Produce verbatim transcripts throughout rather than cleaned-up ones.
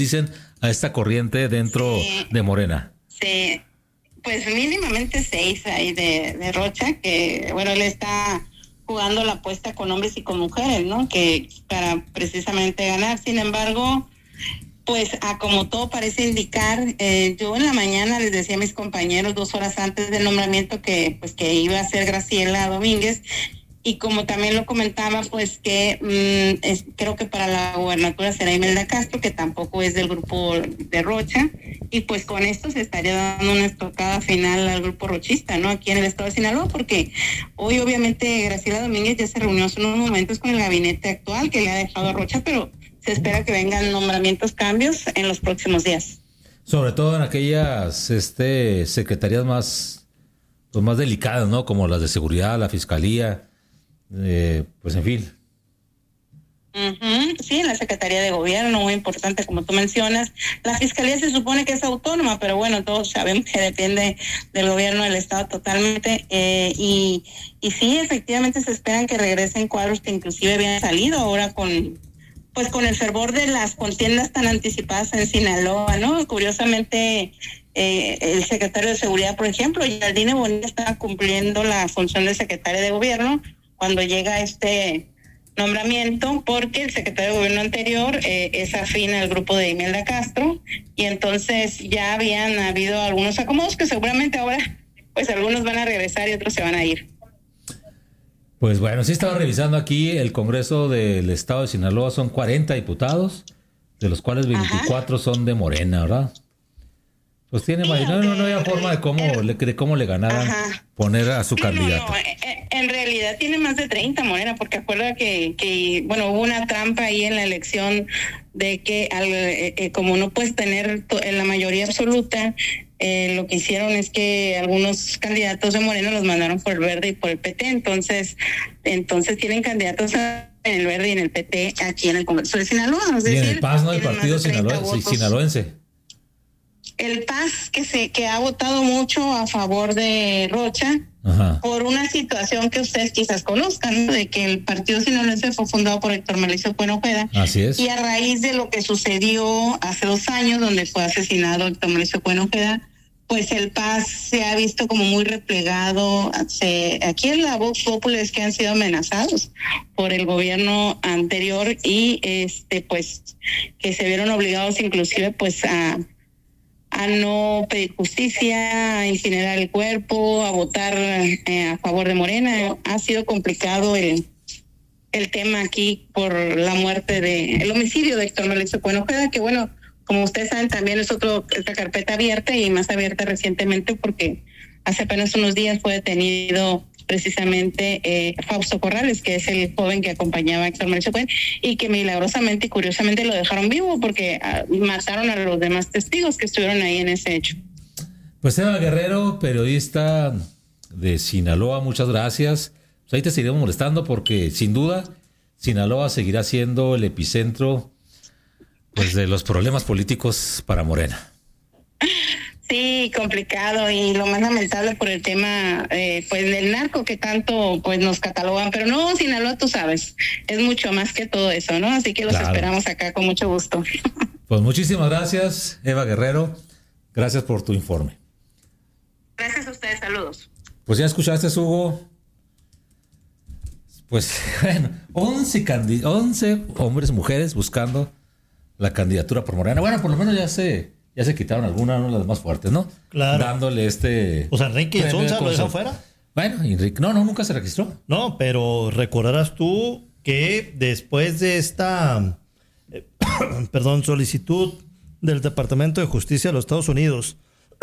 dicen a esta corriente dentro sí, de Morena? Sí, pues mínimamente seis ahí de, de Rocha, que bueno, él está jugando la apuesta con hombres y con mujeres, ¿no? Que para precisamente ganar. Sin embargo, pues a como todo parece indicar, eh, yo en la mañana les decía a mis compañeros dos horas antes del nombramiento que pues que iba a ser Graciela Domínguez, y como también lo comentaba, pues que mmm, es, creo que para la gubernatura será Imelda Castro, que tampoco es del grupo de Rocha, y pues con esto se estaría dando una estocada final al grupo rochista, ¿no? Aquí en el estado de Sinaloa, porque hoy obviamente Graciela Domínguez ya se reunió hace unos momentos con el gabinete actual que le ha dejado a Rocha, pero se espera que vengan nombramientos, cambios en los próximos días. Sobre todo en aquellas este, secretarías más, pues más delicadas, ¿no? Como las de seguridad, la fiscalía, eh, pues en fin. Uh-huh. Sí, en la Secretaría de Gobierno, muy importante, como tú mencionas. La Fiscalía se supone que es autónoma, pero bueno, todos sabemos que depende del gobierno del Estado totalmente. Eh, y, y sí, efectivamente se esperan que regresen cuadros que inclusive habían salido ahora con... pues con el fervor de las contiendas tan anticipadas en Sinaloa, ¿no? Curiosamente, eh, el secretario de Seguridad, por ejemplo, Yaldine Bonilla, estaba cumpliendo la función de secretario de Gobierno cuando llega este nombramiento, porque el secretario de Gobierno anterior eh, es afín al grupo de Imelda Castro, y entonces ya habían habido algunos acomodos que seguramente ahora, pues algunos van a regresar y otros se van a ir. Pues bueno, sí estaba revisando aquí el Congreso del Estado de Sinaloa, son cuarenta diputados, de los cuales veinticuatro Ajá. son de Morena, ¿verdad? Pues tiene, sí, no, no, no había forma de cómo, eh, le, de cómo le ganaran Ajá. poner a su sí, candidato. No, no, en realidad tiene más de treinta Morena, porque acuerda que, que, bueno, hubo una trampa ahí en la elección de que al, eh, como no puedes tener to, en la mayoría absoluta, Eh, lo que hicieron es que algunos candidatos de Morena los mandaron por el Verde y por el P T, entonces entonces tienen candidatos en el Verde y en el P T aquí en el Congreso de Sinaloa. Es y decir, en el P A S, ¿no? El partido sinaloense, sinaloense. El P A S que se que ha votado mucho a favor de Rocha. Ajá. Por una situación que ustedes quizás conozcan, ¿no? De que el partido sinaloense fue fundado por Héctor Melesio Cuen Ojeda. Así es. Y a raíz de lo que sucedió hace dos años, donde fue asesinado Héctor Melesio Cuen Ojeda, pues el P A S se ha visto como muy replegado. Se, aquí en la Vox Populi es que han sido amenazados por el gobierno anterior y este pues que se vieron obligados inclusive pues a a no pedir justicia, a incinerar el cuerpo, a votar eh, a favor de Morena. Ha sido complicado el el tema aquí por la muerte de el homicidio de Héctor Melesio Cuen Ojeda, que bueno, como ustedes saben, también es otro, esta carpeta abierta y más abierta recientemente porque hace apenas unos días fue detenido precisamente eh, Fausto Corrales, que es el joven que acompañaba a Héctor Melesio Cuen y que milagrosamente y curiosamente lo dejaron vivo porque uh, mataron a los demás testigos que estuvieron ahí en ese hecho. Pues Eva Guerrero, periodista de Sinaloa, muchas gracias. Pues ahí te seguiremos molestando porque sin duda Sinaloa seguirá siendo el epicentro pues de los problemas políticos para Morena. Sí, complicado y lo más lamentable por el tema eh, pues del narco que tanto pues nos catalogan, pero no, Sinaloa tú sabes, es mucho más que todo eso, ¿no? Así que los claro. esperamos acá con mucho gusto. Pues muchísimas gracias, Eva Guerrero, gracias por tu informe. Gracias a ustedes, saludos. Pues ya escuchaste, Hugo. Pues bueno, once, candid- once hombres, mujeres buscando la candidatura por Morena. Bueno, por lo menos ya se, ya se quitaron algunas, ¿no? Las más fuertes, ¿no? Claro. Dándole este... O sea, Enrique Insunza lo dejó fuera. Bueno, Enrique, no, no, nunca se registró. No, pero recordarás tú que después de esta, eh, perdón, solicitud del Departamento de Justicia de los Estados Unidos,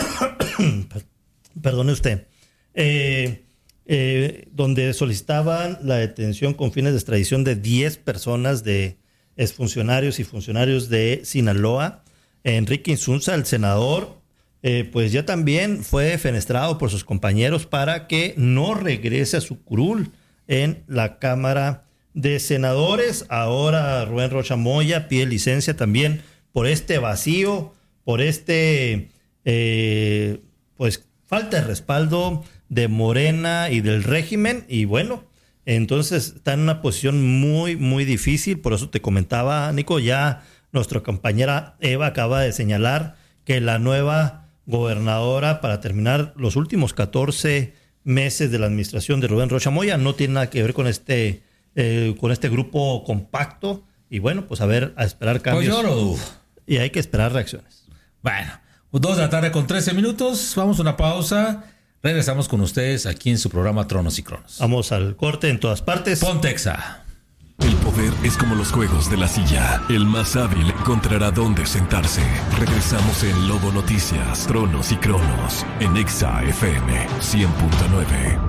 perdone usted, eh, eh, donde solicitaban la detención con fines de extradición de diez personas de exfuncionarios y funcionarios de Sinaloa, Enrique Insunza, el senador, eh, pues ya también fue defenestrado por sus compañeros para que no regrese a su curul en la Cámara de Senadores. Ahora Rubén Rocha Moya pide licencia también por este vacío, por este eh, pues falta de respaldo de Morena y del régimen, y bueno, entonces está en una posición muy, muy difícil. Por eso te comentaba, Nico, ya Nuestra compañera Eva acaba de señalar que la nueva gobernadora, para terminar los últimos catorce meses de la administración de Rubén Rocha Moya, no tiene nada que ver con este, eh, con este grupo compacto. Y bueno, pues a ver, a esperar cambios. Pues yo lo dudo. Y hay que esperar reacciones. Bueno, dos de la tarde con trece minutos. Vamos a una pausa. Regresamos con ustedes aquí en su programa Tronos y Cronos. Vamos al corte en todas partes. Pontexa. El poder es como los juegos de la silla. El más hábil encontrará dónde sentarse. Regresamos en Lobo Noticias, Tronos y Cronos, en Exa F M cien punto nueve.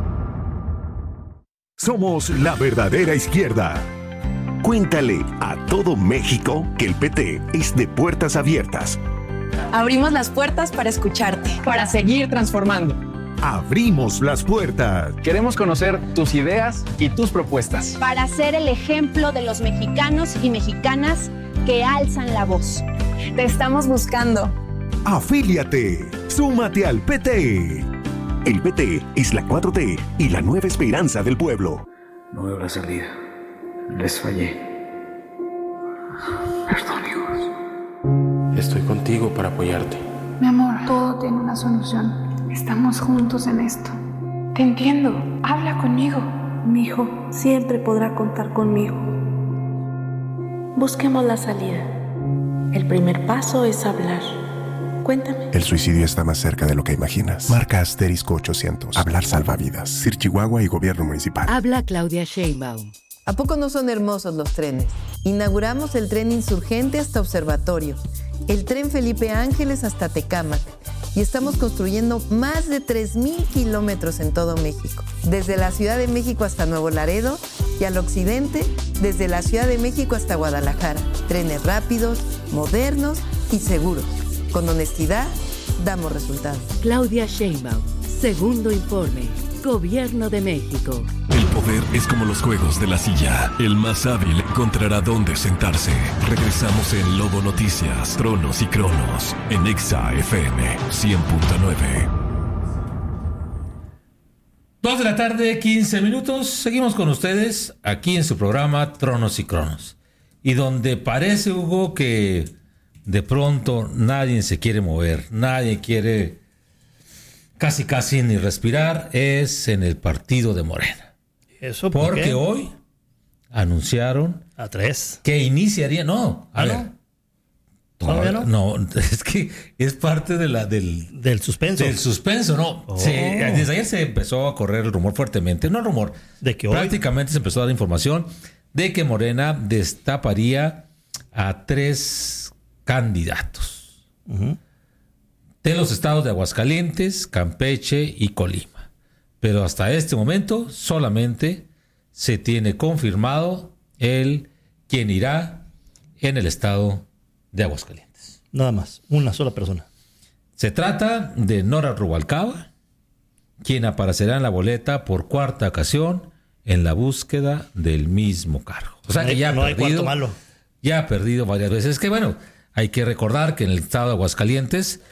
Somos la verdadera izquierda. Cuéntale a todo México que el P T es de puertas abiertas. Abrimos las puertas para escucharte, para seguir transformando. Abrimos las puertas. Queremos conocer tus ideas y tus propuestas. Para ser el ejemplo de los mexicanos y mexicanas que alzan la voz. Te estamos buscando. Afíliate. Súmate al P T. El P T es la cuatro T y la nueva esperanza del pueblo. No veo la salida. Les fallé. Perdón, hijos. Estoy contigo para apoyarte. Mi amor, todo tiene una solución. Estamos juntos en esto. Te entiendo. Habla conmigo. Mi hijo siempre podrá contar conmigo. Busquemos la salida. El primer paso es hablar. Cuéntame. El suicidio está más cerca de lo que imaginas. Marca asterisco ochocientos. Hablar salva vidas. C I R Chihuahua y Gobierno Municipal. Habla Claudia Sheinbaum. ¿A poco no son hermosos los trenes? Inauguramos el tren Insurgente hasta Observatorio, el tren Felipe Ángeles hasta Tecámac, y estamos construyendo más de tres mil kilómetros en todo México, desde la Ciudad de México hasta Nuevo Laredo y al occidente, desde la Ciudad de México hasta Guadalajara. Trenes rápidos, modernos y seguros. Con honestidad, damos resultados. Claudia Sheinbaum, segundo informe. Gobierno de México. El poder es como los juegos de la silla. El más hábil encontrará dónde sentarse. Regresamos en Lobo Noticias, Tronos y Cronos, en Exa F M cien punto nueve. Dos de la tarde, quince minutos. Seguimos con ustedes aquí en su programa Tronos y Cronos. Y donde parece, Hugo, que de pronto nadie se quiere mover, nadie quiere casi casi ni respirar, es en el partido de Morena. ¿Eso por Porque qué? hoy anunciaron a tres que iniciaría, no, a ¿Ah, ver. no? Todavía ¿Todavía no? No, es que es parte de la del del suspenso. Del suspenso, no. Oh. Se, desde ayer se empezó a correr el rumor fuertemente, no el rumor, de que hoy prácticamente se empezó a dar información de que Morena destaparía a tres candidatos. Uh-huh. De los estados de Aguascalientes, Campeche y Colima. Pero hasta este momento solamente se tiene confirmado el quien irá en el estado de Aguascalientes. Nada más, una sola persona. Se trata de Nora Rubalcaba, quien aparecerá en la boleta por cuarta ocasión en la búsqueda del mismo cargo. O sea no que hay, ya ha no perdido, hay cuarto malo. Ya ha perdido varias veces. Es que bueno, hay que recordar que en el estado de Aguascalientes,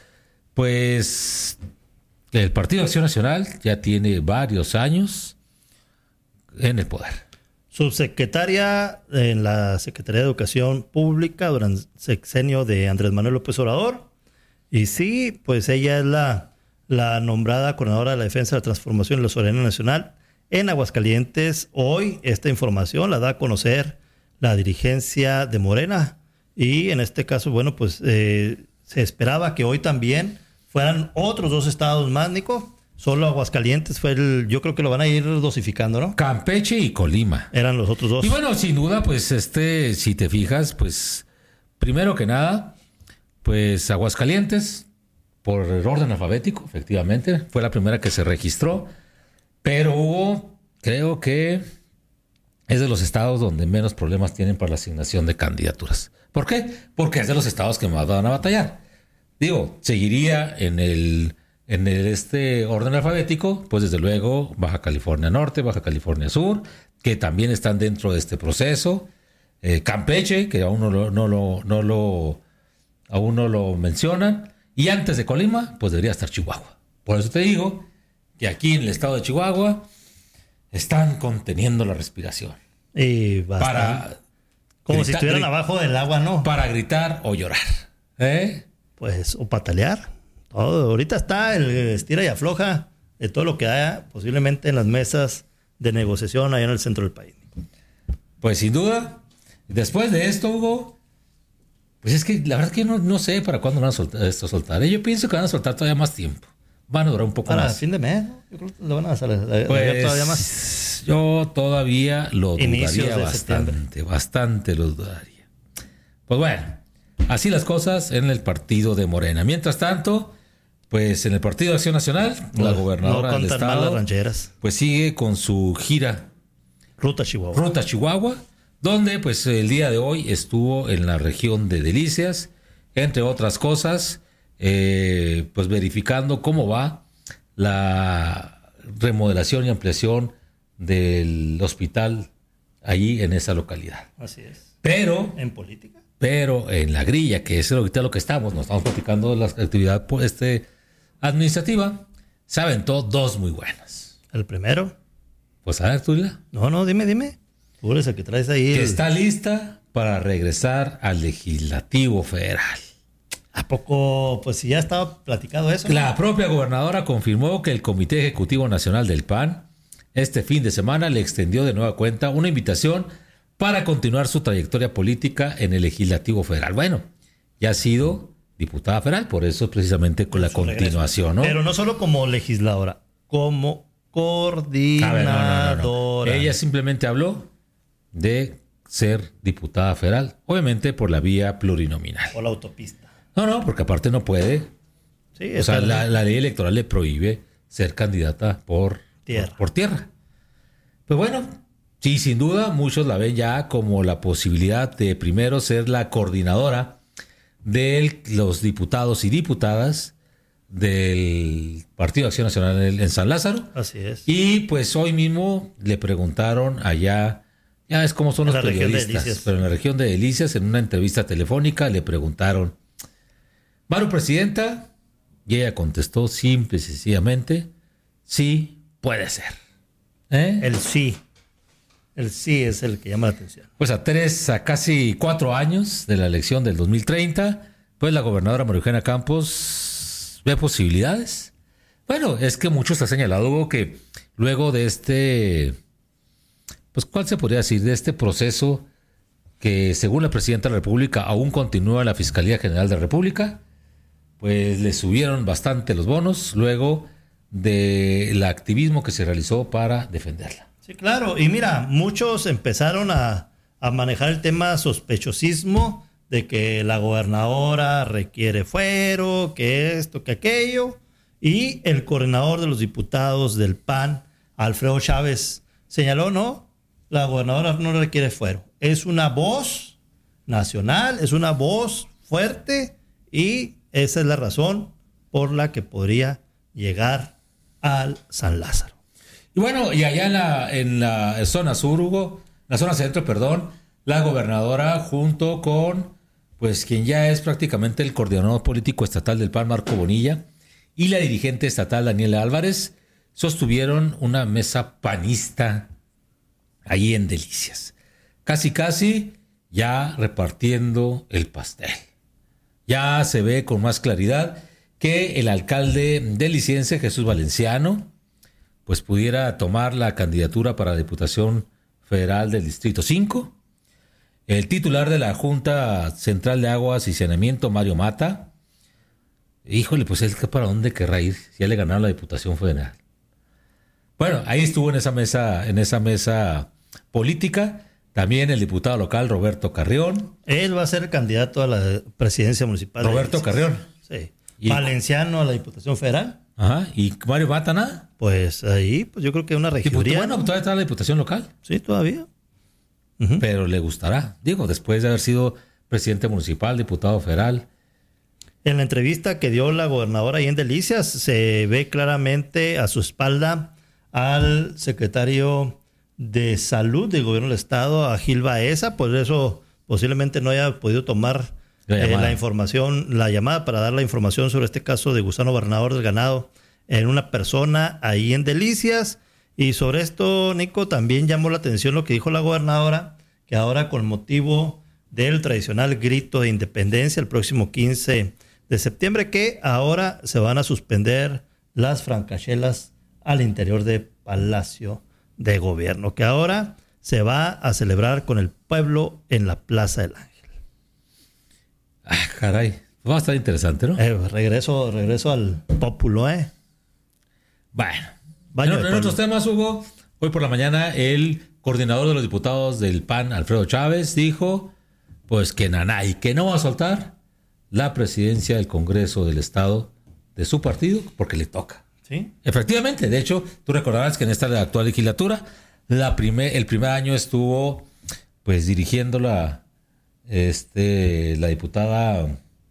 pues el Partido Acción Nacional ya tiene varios años en el poder. Subsecretaria en la Secretaría de Educación Pública durante el sexenio de Andrés Manuel López Obrador. Y sí, pues ella es la, la nombrada coordinadora de la defensa de la transformación y la soberanía nacional en Aguascalientes. Hoy esta información la da a conocer la dirigencia de Morena. Y en este caso, bueno, pues eh, se esperaba que hoy también fueran otros dos estados más, Nico. Solo Aguascalientes fue el... Yo creo que lo van a ir dosificando, ¿no? Campeche y Colima. Eran los otros dos. Y bueno, sin duda, pues este, si te fijas, pues primero que nada, pues Aguascalientes, por el orden alfabético, efectivamente, fue la primera que se registró. Pero hubo, creo que es de los estados donde menos problemas tienen para la asignación de candidaturas. ¿Por qué? Porque es de los estados que más van a batallar. Digo, seguiría en el, en el este orden alfabético, pues desde luego Baja California Norte, Baja California Sur, que también están dentro de este proceso. Eh, Campeche, que aún no lo, no lo, no lo, aún no lo mencionan. Y antes de Colima, pues debería estar Chihuahua. Por eso te digo que aquí en el estado de Chihuahua están conteniendo la respiración. Y para Como grita, si estuvieran gri- abajo del agua, ¿no? Para gritar o llorar. ¿Eh? Pues, o patalear. Todo. Ahorita está el estira y afloja de todo lo que haya posiblemente en las mesas de negociación allá en el centro del país. Pues sin duda, después de esto, Hugo, pues es que la verdad que no, no sé para cuándo van a soltar esto soltar. ¿eh? Yo pienso que van a soltar todavía más tiempo. Van a durar un poco Para más. fin de mes, ¿no? Yo creo que lo van a hacer Pues, todavía más. Yo todavía lo Inicios dudaría de bastante, septiembre. bastante lo dudaría. Pues bueno, así las cosas en el partido de Morena. Mientras tanto, pues en el Partido de Acción Nacional, No, la gobernadora no del contar mal estado, las rancheras. pues sigue con su gira Ruta Chihuahua. Ruta Chihuahua, donde pues el día de hoy estuvo en la región de Delicias, entre otras cosas, eh, pues verificando cómo va la remodelación y ampliación del hospital allí en esa localidad. Así es. Pero, en política. Pero en la grilla, que es ahorita lo que estamos, nos estamos platicando de la actividad este, administrativa, se aventó dos muy buenas. ¿El primero? Pues a ver, Tula. No, no, dime, dime. Tú eres el que traes ahí. Que el... está lista para regresar al Legislativo Federal. ¿A poco? Pues si ya estaba platicado eso. La propia gobernadora confirmó que el Comité Ejecutivo Nacional del P A N este fin de semana le extendió de nueva cuenta una invitación para continuar su trayectoria política en el Legislativo Federal. Bueno, ya ha sido diputada federal, por eso precisamente con la continuación, ¿no? Pero no solo como legisladora, como coordinadora. A ver, no, no, no, no. Ella simplemente habló de ser diputada federal, obviamente por la vía plurinominal. O la autopista. No, no, porque aparte no puede. Sí, o sea, la, la ley electoral le prohíbe ser candidata por tierra. Por, por tierra. Pues bueno, sí, sin duda, muchos la ven ya como la posibilidad de primero ser la coordinadora de los diputados y diputadas del Partido de Acción Nacional en, en San Lázaro. Así es. Y pues hoy mismo le preguntaron allá, ya es como son los periodistas, pero en la región de Delicias, en una entrevista telefónica, le preguntaron, Maru, presidenta, y ella contestó simple y sencillamente, sí, puede ser. ¿Eh? El sí. El sí es el que llama la atención. Pues a tres, a casi cuatro años de la elección del dos mil treinta, pues la gobernadora María Eugenia Campos ve posibilidades. Bueno, es que muchos ha señalado, Hugo, que luego de este, pues ¿cuál se podría decir? De este proceso que según la presidenta de la República aún continúa en la Fiscalía General de la República, pues le subieron bastante los bonos luego del activismo que se realizó para defenderla. Sí, claro. Y mira, muchos empezaron a, a manejar el tema sospechosismo de que la gobernadora requiere fuero, que esto, que aquello. Y el coordinador de los diputados del P A N, Alfredo Chávez, señaló, no, la gobernadora no requiere fuero. Es una voz nacional, es una voz fuerte y esa es la razón por la que podría llegar al San Lázaro. Y bueno, y allá en la, en la zona sur, Hugo, la zona centro, perdón, la gobernadora junto con, pues, quien ya es prácticamente el coordinador político estatal del P A N, Marco Bonilla, y la dirigente estatal, Daniela Álvarez, sostuvieron una mesa panista ahí en Delicias. Casi, casi ya repartiendo el pastel. Ya se ve con más claridad que el alcalde deliciense, Jesús Valenciano, pues pudiera tomar la candidatura para la Diputación Federal del Distrito cinco. El titular de la Junta Central de Aguas y Saneamiento, Mario Mata, híjole, pues él para dónde querrá ir si ya le ganaron la Diputación Federal. Bueno, ahí estuvo en esa mesa, en esa mesa política, también el diputado local Roberto Carrión. Él va a ser candidato a la presidencia municipal. Roberto Carrión. Sí. Y Valenciano a la Diputación Federal. Ajá. ¿Y Mario Mata nada? Pues ahí, pues yo creo que una regiduría. Bueno, todavía está la Diputación local. Sí, todavía. Uh-huh. Pero le gustará. Digo, después de haber sido presidente municipal, diputado federal. En la entrevista que dio la gobernadora ahí en Delicias, se ve claramente a su espalda al secretario de Salud del Gobierno del Estado, a Gil Baeza, por eso posiblemente no haya podido tomar la, eh, la información, la llamada para dar la información sobre este caso de Gusano Bernador del Ganado en una persona ahí en Delicias. Y sobre esto, Nico, también llamó la atención lo que dijo la gobernadora, que ahora con motivo del tradicional grito de independencia el próximo quince de septiembre, que ahora se van a suspender las francachelas al interior de Palacio de Gobierno, que ahora se va a celebrar con el pueblo en la Plaza del Ángel. Ah, caray. Va a estar interesante, ¿no? Eh, regreso, regreso al pópulo, ¿eh? Bueno. Baño en, de en otros pueblo. temas, Hugo, hoy por la mañana el coordinador de los diputados del P A N, Alfredo Chávez, dijo pues que nanay, que no va a soltar la presidencia del Congreso del Estado de su partido porque le toca. Sí. Efectivamente, de hecho, tú recordarás que en esta actual legislatura, la primer, el primer año estuvo pues dirigiendo la, este, la diputada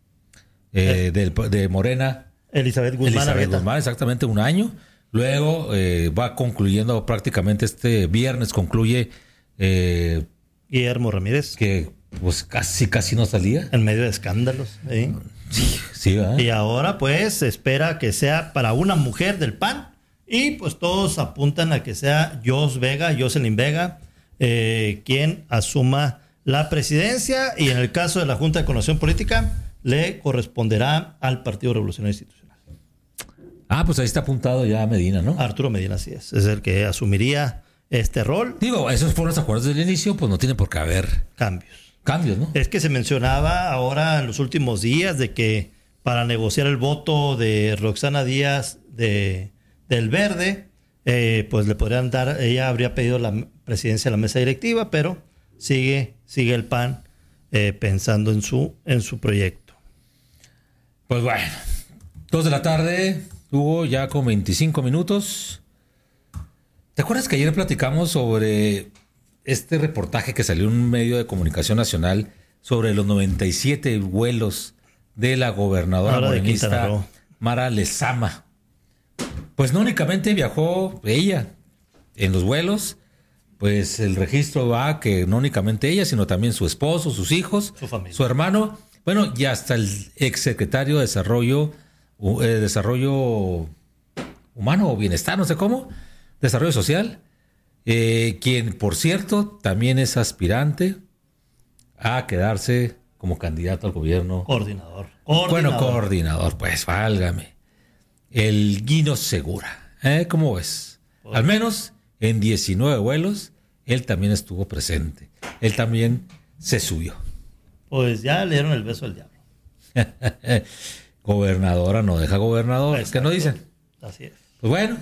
eh, del, de Morena, Elizabeth Guzmán. Elizabeth Arrieta. Guzmán, exactamente un año. Luego eh, va concluyendo prácticamente este viernes, concluye eh, Guillermo Ramírez, que pues casi casi no salía. En medio de escándalos. ¿Sí? Sí, sí, ¿verdad? Y ahora pues se espera que sea para una mujer del P A N y pues todos apuntan a que sea Jos Vega, Jocelyn Vega, eh, quien asuma la presidencia, y en el caso de la Junta de Coordinación Política le corresponderá al Partido Revolucionario Institucional. Ah, pues ahí está apuntado ya Medina, ¿no? Arturo Medina, así es. Es el que asumiría este rol. Digo, esos fueron los acuerdos del inicio, pues no tiene por qué haber cambios. Cambios, ¿no? Es que se mencionaba ahora en los últimos días de que para negociar el voto de Roxana Díaz de, del Verde, eh, pues le podrían dar, ella habría pedido la presidencia de la mesa directiva, pero sigue, sigue el P A N eh, pensando en su, en su proyecto. Pues bueno, dos de la tarde, Hugo, ya con veinticinco minutos. ¿Te acuerdas que ayer platicamos sobre este reportaje que salió en un medio de comunicación nacional sobre los noventa y siete vuelos de la gobernadora Ahora de morenista Quintana Roo. Mara Lezama? Pues no únicamente viajó ella en los vuelos, pues el registro va que no únicamente ella, sino también su esposo, sus hijos, Su familia. su hermano, bueno, y hasta el exsecretario de Desarrollo, eh, Desarrollo Humano o Bienestar, no sé cómo, Desarrollo Social, eh, quien, por cierto, también es aspirante a quedarse como candidato al gobierno. Coordinador. Bueno, Coordinador. coordinador, pues válgame. El Guino Segura, ¿eh? ¿Cómo ves? Al menos en diecinueve vuelos, él también estuvo presente. Él también se subió. Pues ya le dieron el beso al diablo. Gobernadora no deja gobernador. Exacto. ¿Qué no dicen? Así es. Pues bueno,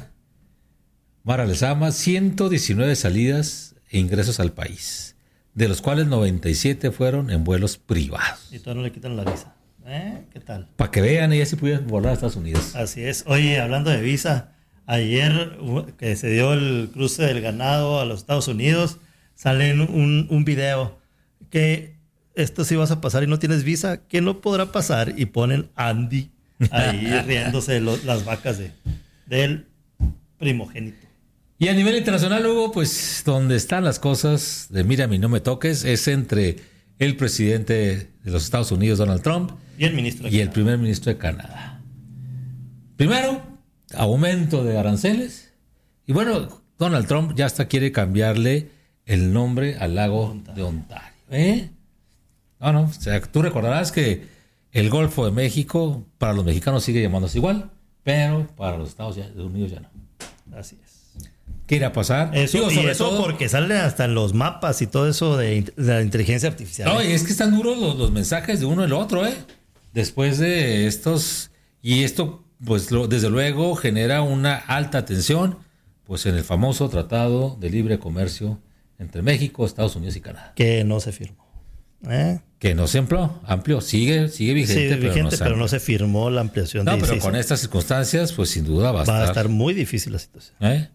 Mara Lezama, ciento diecinueve salidas e ingresos al país, de los cuales noventa y siete fueron en vuelos privados. Y todavía no le quitan la visa. ¿Eh? ¿Qué tal? Para que vean, ella sí pudieron volar a Estados Unidos. Así es. Oye, hablando de visa, ayer uh, que se dio el cruce del ganado a los Estados Unidos, sale un, un video que esto si vas a pasar y no tienes visa, ¿qué no podrá pasar? Y ponen Andy ahí riéndose de los- las vacas de, del primogénito. Y a nivel internacional, Hugo, pues donde están las cosas de mírame y no me toques es entre el presidente de los Estados Unidos, Donald Trump, Y el ministro de y el Canadá. primer ministro de Canadá. Primero, aumento de aranceles. Y bueno, Donald Trump ya hasta quiere cambiarle el nombre al lago de Ontario. ¿Eh? No, no, o sea, tú recordarás que el Golfo de México para los mexicanos sigue llamándose igual, pero para los Estados Unidos ya no. Así es. ¿Qué irá a pasar? Eso, Digo, y sobre eso todo- porque salen hasta en los mapas y todo eso de, int- de la inteligencia artificial. No, y es que están duros los, los mensajes de uno y el otro, ¿eh? Después de estos... Y esto, pues, lo- desde luego, genera una alta tensión, pues, en el famoso Tratado de Libre Comercio entre México, Estados Unidos y Canadá. Que no se firmó. ¿Eh? Que no se amplió, amplió, sigue, sigue vigente, Sí, pero, vigente, no se, pero no se firmó la ampliación No, de pero dieciséis con estas circunstancias, pues, sin duda va a, Va a estar... estar muy difícil la situación. ¿Eh?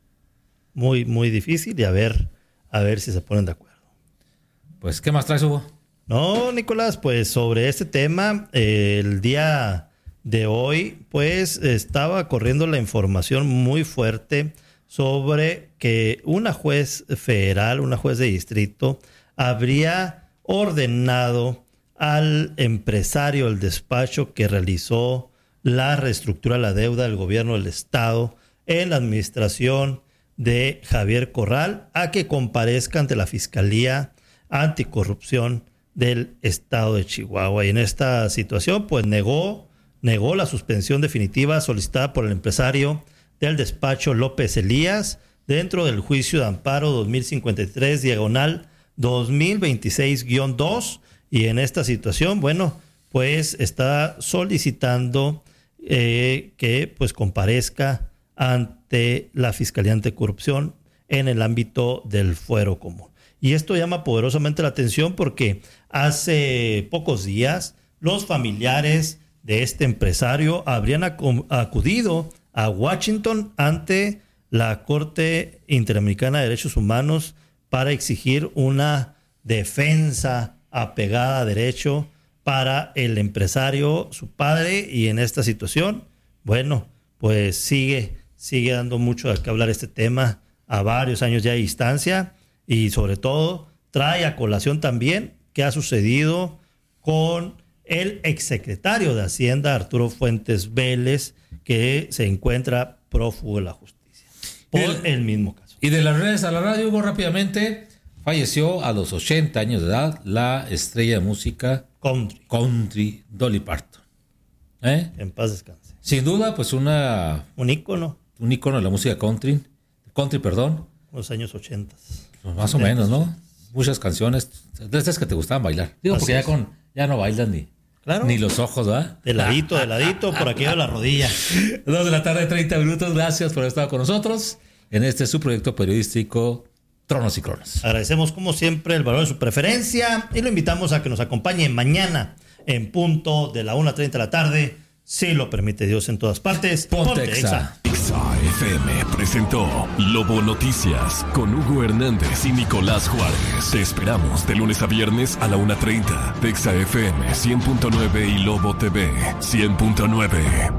Muy, muy difícil, y a ver, a ver si se ponen de acuerdo. Pues, ¿qué más traes, Hugo? No, Nicolás, pues sobre este tema, eh, el día de hoy, pues estaba corriendo la información muy fuerte sobre que una juez federal, una juez de distrito, habría ordenado al empresario, el despacho que realizó la reestructura de la deuda del gobierno del estado en la administración de Javier Corral, a que comparezca ante la fiscalía Anticorrupción del Estado de Chihuahua. Y en esta situación, pues negó, negó la suspensión definitiva solicitada por el empresario del despacho López Elías dentro del juicio de amparo dos mil cincuenta y tres, diagonal dos mil veintiséis guión dos. Y en esta situación, bueno, pues está solicitando eh, que pues comparezca ante la Fiscalía Anticorrupción en el ámbito del fuero común. Y esto llama poderosamente la atención porque hace pocos días los familiares de este empresario habrían acu- acudido a Washington ante la Corte Interamericana de Derechos Humanos para exigir una defensa apegada a derecho para el empresario, su padre, y en esta situación, bueno, pues sigue, sigue dando mucho de qué hablar este tema a varios años ya de distancia, y sobre todo trae a colación también qué ha sucedido con el exsecretario de Hacienda, Arturo Fuentes Vélez, que se encuentra prófugo de la justicia por el, el mismo caso. Y de las redes a la radio, Hugo, rápidamente, falleció a los ochenta años de edad la estrella de música country, country Dolly Parton. ¿Eh? En paz descanse. Sin duda, pues una... Un ícono. Un ícono de la música country, country, perdón. Los años ochenta. Pues más o menos, ¿no? Muchas canciones, de estas que te gustaban bailar. Digo, Así porque ya, es. con, ya no bailan ni, claro. ni los ojos, ¿verdad? De ladito, de ladito, por aquí de la rodilla. Dos de la tarde, treinta minutos. Gracias por haber estado con nosotros en este su proyecto periodístico Tronos y Cronos. Agradecemos como siempre el valor de su preferencia y lo invitamos a que nos acompañe mañana en punto de la una treinta de la tarde, si lo permite Dios, en todas partes. Ponte Exa. Exa F M presentó Lobo Noticias con Hugo Hernández y Nicolás Juárez. Te esperamos de lunes a viernes a la una treinta de Exa F M cien punto nueve y Lobo T V cien punto nueve.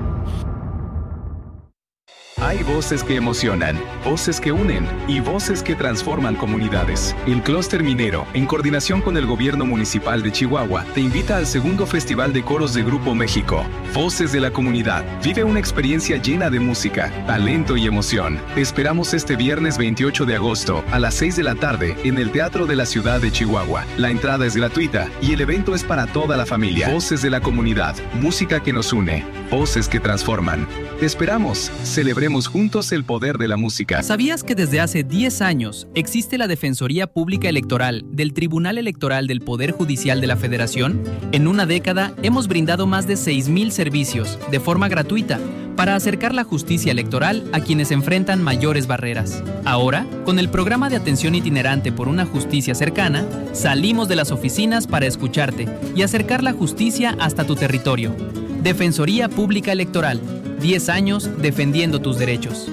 Hay voces que emocionan, voces que unen y voces que transforman comunidades. El Clúster Minero, en coordinación con el Gobierno Municipal de Chihuahua, te invita al segundo Festival de Coros de Grupo México. Voces de la Comunidad. Vive una experiencia llena de música, talento y emoción. Te esperamos este viernes veintiocho de agosto a las seis de la tarde en el Teatro de la Ciudad de Chihuahua. La entrada es gratuita y el evento es para toda la familia. Voces de la Comunidad. Música que nos une. Voces que transforman. Te esperamos. Celebremos juntos el poder de la música. ¿Sabías que desde hace diez años existe la Defensoría Pública Electoral del Tribunal Electoral del Poder Judicial de la Federación? En una década hemos brindado más de seis mil servicios de forma gratuita para acercar la justicia electoral a quienes enfrentan mayores barreras. Ahora, con el programa de atención itinerante por una justicia cercana, salimos de las oficinas para escucharte y acercar la justicia hasta tu territorio. Defensoría Pública Electoral. diez años defendiendo tus derechos.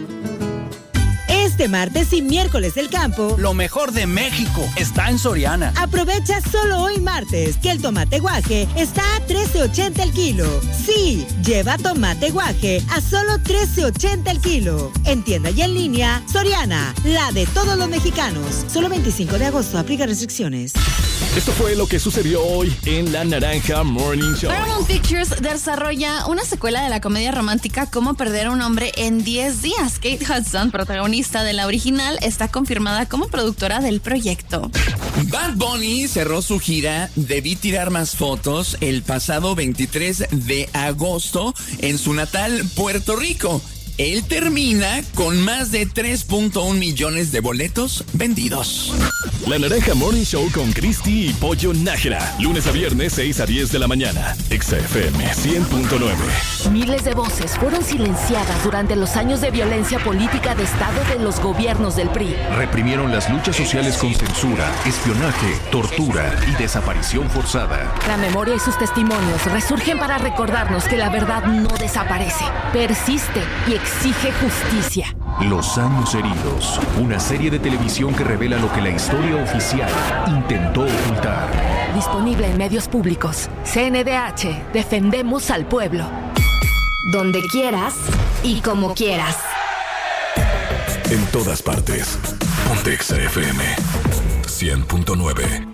Este martes y miércoles del campo, lo mejor de México está en Soriana. Aprovecha solo hoy martes que el tomate guaje está a trece ochenta el kilo. Sí, lleva tomate guaje a solo trece ochenta el kilo. En tienda y en línea, Soriana, la de todos los mexicanos. Solo veinticinco de agosto, aplica restricciones. Esto fue lo que sucedió hoy en La Naranja Morning Show. Paramount Pictures desarrolla una secuela de la comedia romántica Cómo perder a un hombre en diez días. Kate Hudson, protagonista de la original, está confirmada como productora del proyecto. Bad Bunny cerró su gira Debí tirar más fotos el pasado veintitrés de agosto en su natal Puerto Rico. Él termina con más de tres punto uno millones de boletos vendidos. La Naranja Morning Show con Cristi y Pollo Nájera. Lunes a viernes, seis a diez de la mañana. Exa F M cien punto nueve. Miles de voces fueron silenciadas durante los años de violencia política de Estado de los gobiernos del P R I. Reprimieron las luchas sociales con censura, espionaje, tortura y desaparición forzada. La memoria y sus testimonios resurgen para recordarnos que la verdad no desaparece, persiste y exige justicia. Los años heridos, una serie de televisión que revela lo que la historia oficial intentó ocultar. Disponible en medios públicos. C N D H, defendemos al pueblo. Donde quieras y como quieras. En todas partes. Ponte Exa F M cien punto nueve.